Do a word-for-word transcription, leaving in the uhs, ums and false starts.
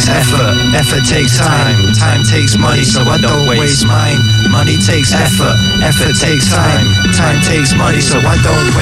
takes effort, effort takes time, time takes money, so I don't waste mine. Money takes effort, effort takes time, time takes money, so I don't waste